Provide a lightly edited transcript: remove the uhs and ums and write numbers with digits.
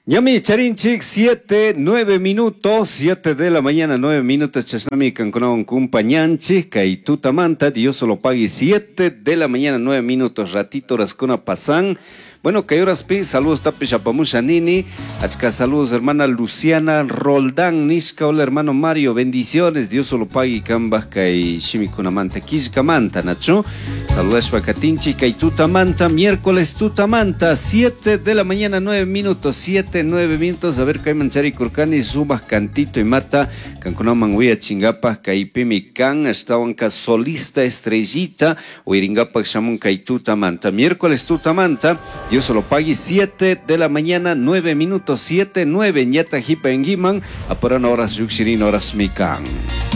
Yami Charinchik, 7, 9 minutos, 7 de la mañana, 9 minutos, Chasnami Canconón Cumpañanchi, Caitutamanta, Dios solo pague 7 de la mañana, 9 minutos, ratito Rascona Pasan. Bueno, que horas pi, saludos Tapi Chapamusha Nini, achka saludos hermana Luciana Roldán, Nishka, hola hermano Mario, bendiciones, Dios solo pague Cambas, Kai Shimikunamanta, Kishkamanta, Nacho, saludos Pacatinchi, Kai Tutamanta, miércoles Tutamanta, 7 de la mañana, 9 minutos, 7, 9 minutos, a ver, Kai Manchari Kurkani, Subas, Cantito y Mata, Canconaman Huya Chingapas, Kai Pimi Can, estaban solista estrellita, Uiringapas, Shamun Kai Tutamanta, miércoles Tutamanta, Dios solo pague 7 de la mañana, 9 minutos, 7, 9, Nyata Hipa en Giman, Aparan horas Yuxirin, horas Mikan.